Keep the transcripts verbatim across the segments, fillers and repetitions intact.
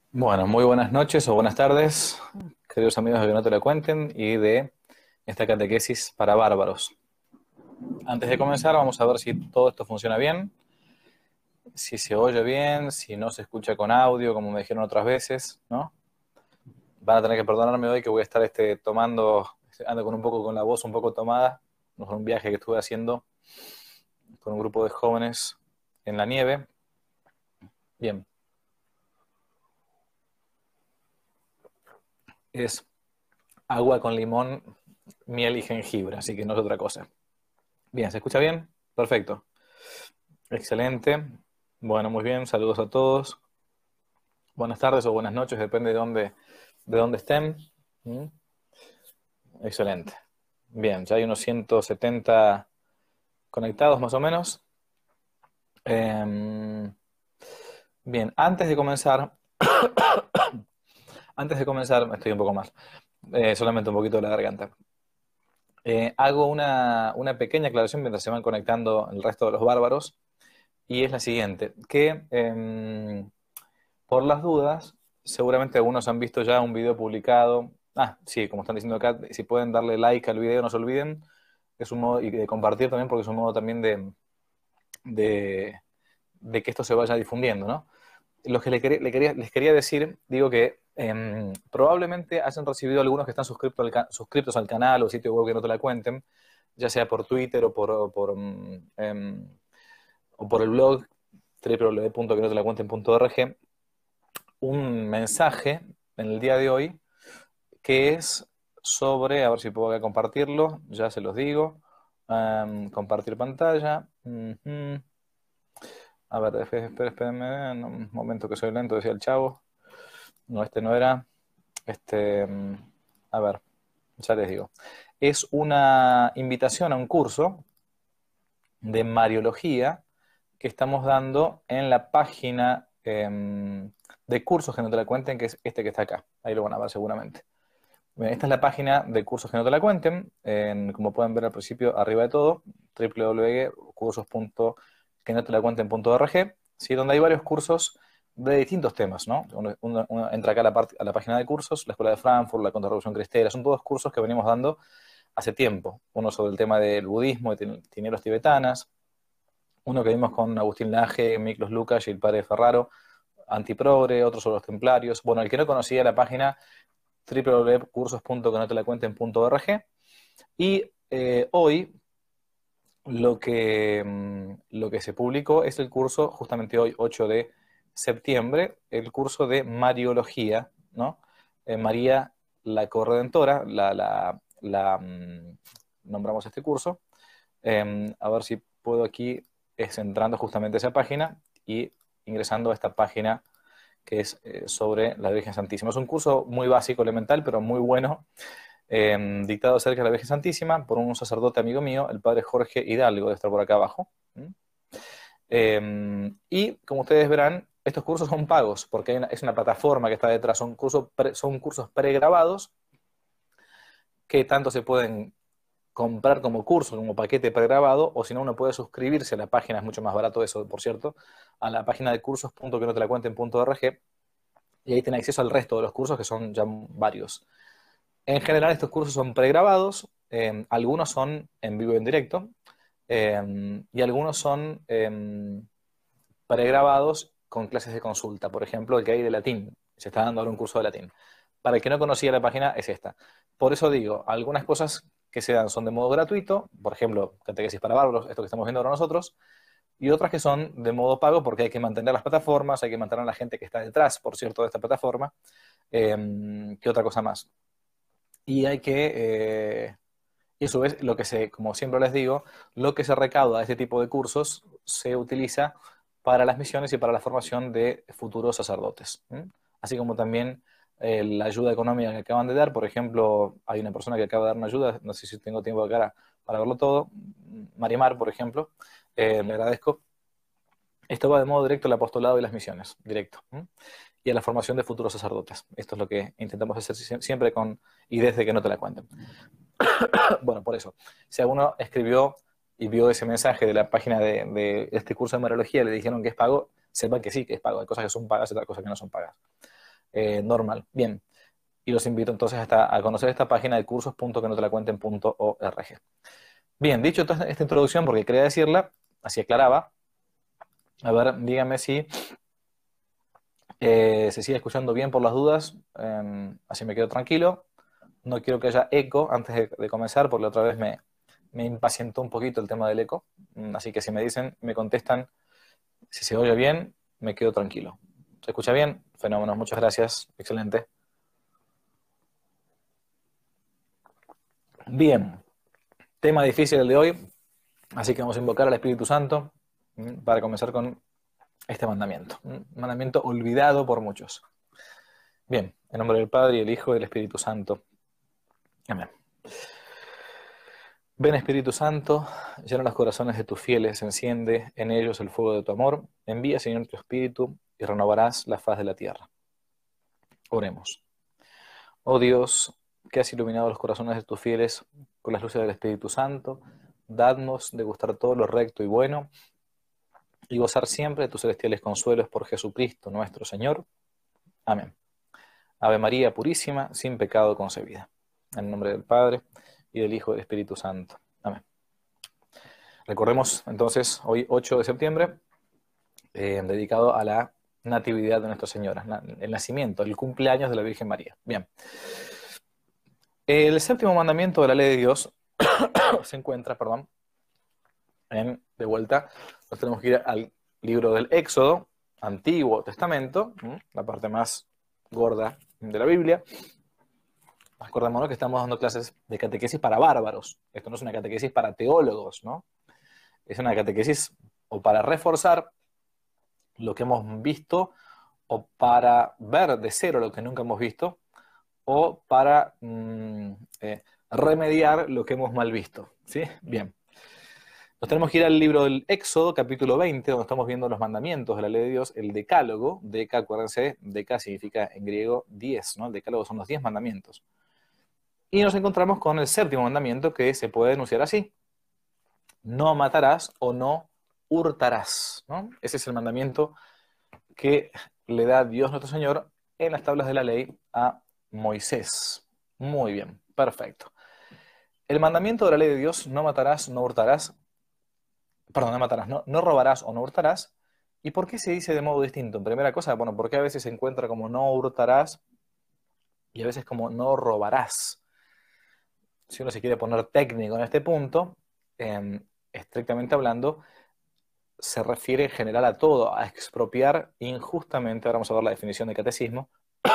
Bueno, muy buenas noches o buenas tardes, queridos amigos de Que no te lo cuenten y de esta catequesis para bárbaros. Antes de comenzar, vamos a ver si todo esto funciona bien, si se oye bien, si no se escucha con audio, como me dijeron otras veces, ¿no? Van a tener que perdonarme hoy que voy a estar este, tomando, ando con un poco con la voz un poco tomada, no es un viaje que estuve haciendo con un grupo de jóvenes en la nieve. Bien, es agua con limón, miel y jengibre, así que no es otra cosa. Bien, ¿se escucha bien? Perfecto. Excelente. Bueno, muy bien. Saludos a todos. Buenas tardes o buenas noches, depende de dónde, de dónde estén. ¿Mm? Excelente. Bien, ya hay unos ciento setenta conectados más o menos. Eh, bien, antes de comenzar, antes de comenzar, estoy un poco más, eh, solamente un poquito de la garganta. Eh, hago una, una pequeña aclaración mientras se van conectando el resto de los bárbaros, y es la siguiente, que eh, por las dudas, seguramente algunos han visto ya un video publicado. Ah, sí, como están diciendo acá, si pueden darle like al video, no se olviden. Es un modo, y de compartir también, porque es un modo también de, de, de que esto se vaya difundiendo, ¿no? Lo que le quería- le quería- les quería decir, digo que em, probablemente hayan recibido algunos que están suscriptos al, ca- suscriptos al canal o sitio web que no te la cuenten, ya sea por Twitter o por, o por, mm, em, o por el blog w w w punto que no te la cuenten punto org, un mensaje en el día de hoy que es sobre, a ver si puedo acá compartirlo, ya se los digo. Am, compartir pantalla. Ujú. A ver, espera, espera, espérenme, no, un momento que soy lento, decía el chavo. No, este no era. Este, mm, a ver, ya les digo. Es una invitación a un curso de Mariología que estamos dando en la página em, de cursos que no te la cuenten, que es este que está acá. Ahí lo van a ver seguramente. Bien, esta es la página de cursos que no te la cuenten, en- como pueden ver al principio, arriba de todo, w w w punto cursos punto que no te la cuenten punto org, ¿sí? Donde hay varios cursos de distintos temas, ¿no? Uno, uno- uno entra acá a la, parte- a la página de cursos, la Escuela de Frankfurt, la Contrarrevolución Cristera, son todos cursos que venimos dando hace tiempo. Uno sobre el tema del budismo, de tin- tinieblas tibetanas, uno que vimos con Agustín Laje, Miklos Lucas y el padre Ferraro, antiprogre, otro sobre los templarios. Bueno, el que no conocía la página w w w punto cursos punto que no te la cuenten punto org. Y eh, hoy lo que, mm, lo que se publicó es el curso, justamente hoy, ocho de septiembre, el curso de Mariología, ¿no? Eh, María la Corredentora, la, la, la, mm, nombramos este curso. Eh, a ver si puedo aquí, es entrando justamente a esa página y ingresando a esta página que es eh, sobre la Virgen Santísima. Es un curso muy básico, elemental, pero muy bueno, eh, dictado acerca de la Virgen Santísima por un sacerdote amigo mío, el padre Jorge Hidalgo, de estar por acá abajo. ¿Mm? Eh, y como ustedes verán, estos cursos son pagos, porque hay una- es una plataforma que está detrás, son cursos, pre- son cursos pregrabados que tanto se pueden comprar como curso, como paquete pregrabado, o si no, uno puede suscribirse a la página, es mucho más barato eso, por cierto, a la página de cursos punto que no te la cuenten punto org, y ahí tiene acceso al resto de los cursos, que son ya varios. En general, estos cursos son pregrabados, eh, algunos son en vivo y en directo, eh, y algunos son eh, pregrabados con clases de consulta. Por ejemplo, el que hay de latín, se está dando ahora un curso de latín. Para el que no conocía la página, es esta. Por eso digo, algunas cosas que se dan son de modo gratuito, por ejemplo, catequesis para bárbaros, esto que estamos viendo ahora nosotros, y otras que son de modo pago porque hay que mantener las plataformas, hay que mantener a la gente que está detrás, por cierto, de esta plataforma. Eh, ¿Qué otra cosa más? Y hay que, eh, y eso es lo que se, como siempre les digo, lo que se recauda de este tipo de cursos se utiliza para las misiones y para la formación de futuros sacerdotes. ¿M? Así como también eh, la ayuda económica que acaban de dar. Por ejemplo, hay una persona que acaba de dar una ayuda, no sé si tengo tiempo acá para verlo todo, Marimar, por ejemplo, eh, le agradezco. Esto va de modo directo al apostolado y las misiones, directo. ¿M? Y a la formación de futuros sacerdotes. Esto es lo que intentamos hacer siempre con y desde que no te la cuenten. Bueno, por eso, si alguno escribió y vio ese mensaje de la página de, de este curso de Mariología y le dijeron que es pago, sepa que sí, que es pago. Hay cosas que son pagas y otras cosas que no son pagas. eh, normal. Bien, y los invito entonces hasta a conocer esta página de cursos punto que no te la cuenten punto org. Bien, dicho toda esta introducción, porque quería decirla, así aclaraba, a ver, dígame si eh, se sigue escuchando bien por las dudas, eh, así me quedo tranquilo. No quiero que haya eco antes de, de comenzar, porque la otra vez me, me impacientó un poquito el tema del eco. Mm, Así que si me dicen, me contestan, si se oye bien, me quedo tranquilo. ¿Se escucha bien? Fenómeno, muchas gracias. Excelente. Bien, tema difícil el de hoy, así que vamos a invocar al Espíritu Santo mm, para comenzar con este mandamiento. Un mandamiento olvidado por muchos. Bien, en nombre del Padre, y del Hijo, y del Espíritu Santo. Amén. Ven Espíritu Santo, llena los corazones de tus fieles, enciende en ellos el fuego de tu amor. Envía, Señor, tu Espíritu y renovarás la faz de la tierra. Oremos. Oh Dios, que has iluminado los corazones de tus fieles con las luces del Espíritu Santo, dadnos de gustar todo lo recto y bueno y gozar siempre de tus celestiales consuelos por Jesucristo nuestro Señor. Amén. Ave María Purísima, sin pecado concebida. En el nombre del Padre, y del Hijo y del Espíritu Santo. Amén. Recordemos entonces hoy ocho de septiembre, eh, dedicado a la Natividad de Nuestra Señora, el nacimiento, el cumpleaños de la Virgen María. Bien. El séptimo mandamiento de la ley de Dios se encuentra, perdón, en, de vuelta, nos tenemos que ir al libro del Éxodo, Antiguo Testamento, la parte más gorda de la Biblia. Acordémonos que estamos dando clases de catequesis para bárbaros. Esto no es una catequesis para teólogos, ¿no? Es una catequesis o para reforzar lo que hemos visto, o para ver de cero lo que nunca hemos visto, o para mm, eh, remediar lo que hemos mal visto. ¿Sí? Bien. Nos tenemos que ir al libro del Éxodo, capítulo veinte, donde estamos viendo los mandamientos de la ley de Dios, el decálogo. Deca, acuérdense, deca significa en griego diez, ¿no? El decálogo son los diez mandamientos. Y nos encontramos con el séptimo mandamiento, que se puede denunciar así: no matarás o no hurtarás, ¿no? Ese es el mandamiento que le da Dios nuestro Señor en las tablas de la ley a Moisés. Muy bien, perfecto. El mandamiento de la ley de Dios, no matarás, no hurtarás, perdón, no matarás, no, no robarás o no hurtarás. ¿Y por qué se dice de modo distinto? En primera cosa, bueno, porque a veces se encuentra como no hurtarás y a veces como no robarás. Si uno se quiere poner técnico en este punto, eh, estrictamente hablando, se refiere en general a todo, a expropiar injustamente, ahora vamos a ver la definición de catecismo,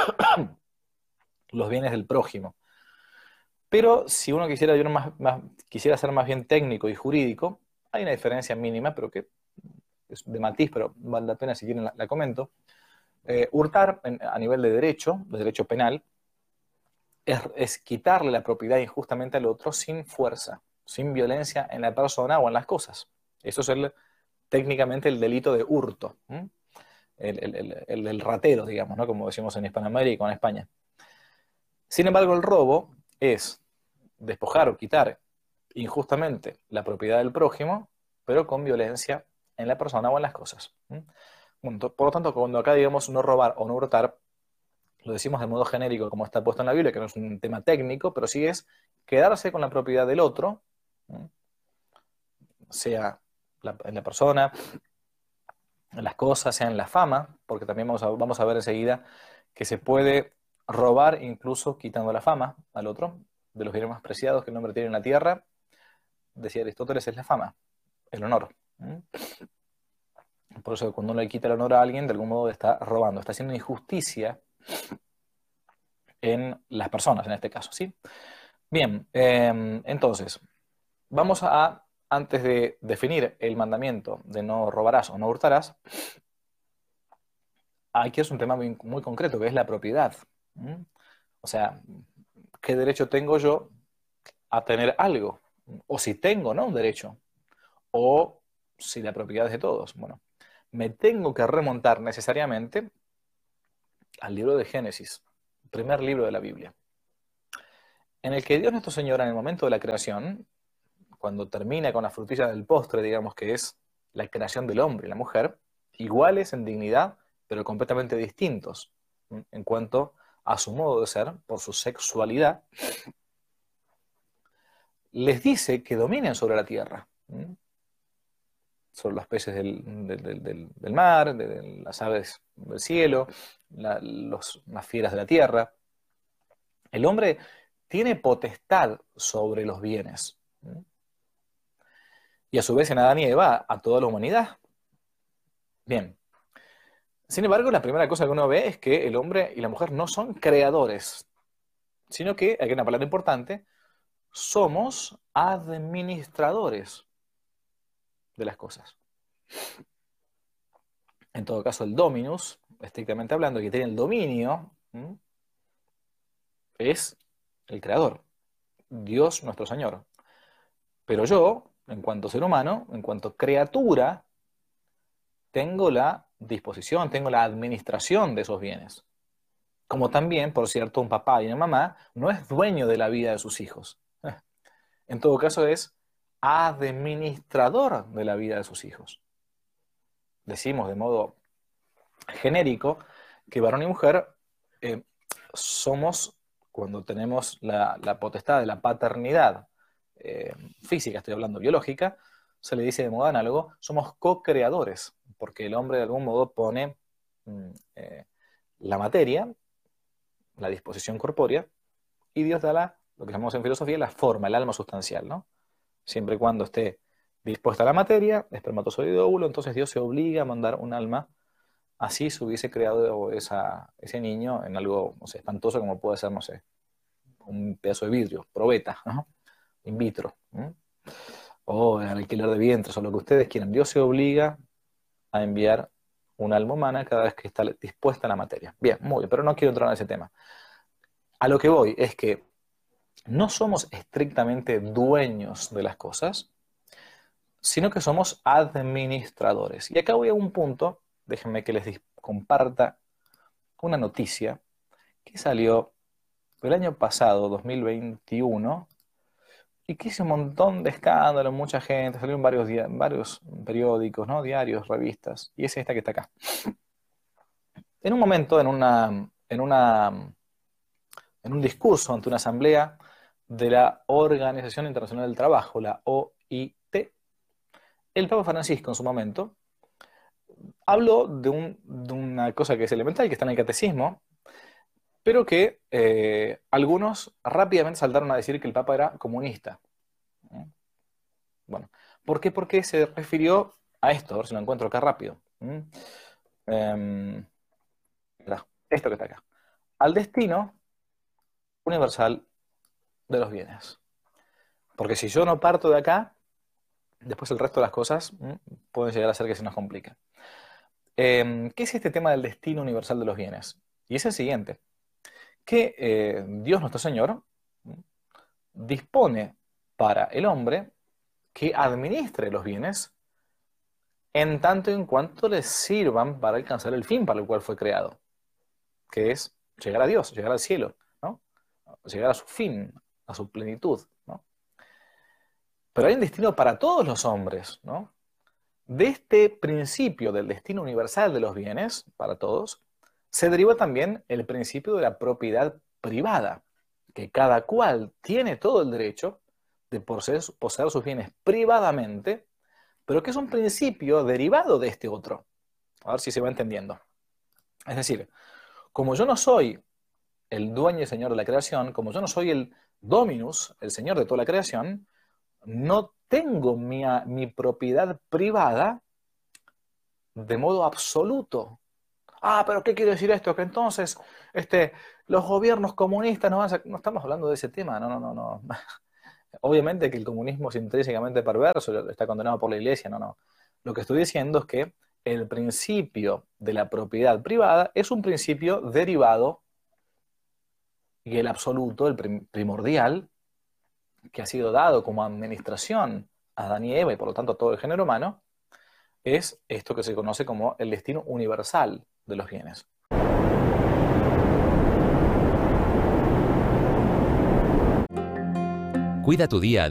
los bienes del prójimo. Pero si uno quisiera, yo más, más, quisiera ser más bien técnico y jurídico, hay una diferencia mínima, pero que es de matiz, pero vale la pena si quieren la, la comento. Eh, hurtar en, a nivel de derecho, de derecho penal, es, es quitarle la propiedad injustamente al otro sin fuerza, sin violencia en la persona o en las cosas. Eso es el, técnicamente el delito de hurto, ¿m? el, el, el, el, el ratero, digamos, ¿no? Como decimos en Hispanoamérica o en España. Sin embargo, el robo es despojar o quitar injustamente la propiedad del prójimo, pero con violencia en la persona o en las cosas. Por lo tanto, cuando acá digamos no robar o no hurtar, lo decimos de modo genérico como está puesto en la Biblia, que no es un tema técnico, pero sí es quedarse con la propiedad del otro, sea la, en la persona, en las cosas, sea en la fama, porque también vamos a, vamos a ver enseguida que se puede robar incluso quitando la fama al otro. De los bienes más preciados que el hombre tiene en la tierra, decía Aristóteles, es la fama, el honor. Por eso cuando uno le quita el honor a alguien, de algún modo está robando, está haciendo injusticia en las personas, en este caso, ¿sí? Bien, eh, entonces, vamos a, antes de definir el mandamiento de no robarás o no hurtarás, aquí es un tema muy, muy concreto, que es la propiedad. ¿Mm? O sea, ¿qué derecho tengo yo a tener algo? O si tengo, ¿no? Un derecho. O si la propiedad es de todos. Bueno, me tengo que remontar necesariamente al libro de Génesis, primer libro de la Biblia, en el que Dios nuestro Señor, en el momento de la creación, cuando termina con la frutilla del postre, digamos que es la creación del hombre y la mujer, iguales en dignidad, pero completamente distintos. en cuanto a su modo de ser, por su sexualidad, les dice que dominen sobre la tierra, sobre los peces del, del, del, del mar, de, de las aves del cielo, la, los, las fieras de la tierra. El hombre tiene potestad sobre los bienes. Y a su vez en Adán y Eva a toda la humanidad. Bien. Sin embargo, la primera cosa que uno ve es que el hombre y la mujer no son creadores, sino que, hay una palabra importante, somos administradores de las cosas. En todo caso, el dominus, estrictamente hablando, que tiene el dominio, ¿m? es el creador, Dios nuestro Señor. Pero yo, en cuanto ser humano, en cuanto criatura, tengo la disposición, tengo la administración de esos bienes. Como también, por cierto, un papá y una mamá no es dueño de la vida de sus hijos. En todo caso, es administrador de la vida de sus hijos. Decimos de modo genérico que varón y mujer eh, somos, cuando tenemos la, la potestad de la paternidad eh, física, estoy hablando biológica, se le dice de modo análogo, somos co-creadores, porque el hombre de algún modo pone mm, eh, la materia, la disposición corpórea, y Dios da la, lo que llamamos en filosofía la forma, el alma sustancial, ¿no? Siempre y cuando esté dispuesta la materia, espermatozoide óvulo, entonces Dios se obliga a mandar un alma. Así se hubiese creado esa, ese niño en algo, no sé, espantoso como puede ser, no sé, un pedazo de vidrio, probeta, ¿no? In vitro, ¿no? O el alquiler de vientres, o lo que ustedes quieran. Dios se obliga a enviar un alma humana cada vez que está dispuesta la materia. Bien, muy bien, pero no quiero entrar en ese tema. A lo que voy es que no somos estrictamente dueños de las cosas, sino que somos administradores. Y acá voy a un punto, déjenme que les comparta una noticia que salió el año pasado, dos mil veintiuno, y que hizo un montón de escándalo, mucha gente, salió en varios, varios periódicos, ¿no? Diarios, revistas, y es esta que está acá. En un momento, en una, en una, en un discurso ante una asamblea de la Organización Internacional del Trabajo, la O I T, el Papa Francisco en su momento habló de, un, de una cosa que es elemental, que está en el catecismo, pero que eh, algunos rápidamente saltaron a decir que el Papa era comunista. ¿Eh? Bueno, ¿por qué? Porque se refirió a esto, a ver si lo encuentro acá rápido. ¿Eh? Eh, esto que está acá. Al destino universal de los bienes. Porque si yo no parto de acá, después el resto de las cosas ¿eh? pueden llegar a ser que se nos complica. Eh, ¿Qué es este tema del destino universal de los bienes? Y es el siguiente. Que eh, Dios nuestro Señor dispone para el hombre que administre los bienes en tanto y en cuanto les sirvan para alcanzar el fin para el cual fue creado, que es llegar a Dios, llegar al cielo, ¿no? Llegar a su fin, a su plenitud, ¿no? Pero hay un destino para todos los hombres, ¿no? De este principio del destino universal de los bienes, para todos, se deriva también el principio de la propiedad privada, que cada cual tiene todo el derecho de poseer, poseer sus bienes privadamente, pero que es un principio derivado de este otro. A ver si se va entendiendo. Es decir, como yo no soy el dueño y señor de la creación, como yo no soy el dominus, el señor de toda la creación, no tengo mi, mi propiedad privada de modo absoluto. Ah, pero ¿qué quiere decir esto? Que entonces este, los gobiernos comunistas no van a... No estamos hablando de ese tema, no, no, no, no. Obviamente que el comunismo es intrínsecamente perverso, está condenado por la Iglesia, no, no. Lo que estoy diciendo es que el principio de la propiedad privada es un principio derivado y el absoluto, el prim primordial, que ha sido dado como administración a Adán y Eva y por lo tanto a todo el género humano, es esto que se conoce como el destino universal de los bienes. Cuida tu día